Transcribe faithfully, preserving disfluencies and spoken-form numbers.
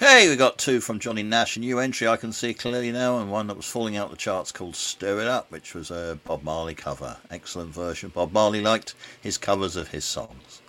Hey, we got two from Johnny Nash, a new entry I can see clearly now, and one that was falling out the charts called Stir It Up, which was a Bob Marley cover. Excellent version. Bob Marley liked his covers of his songs.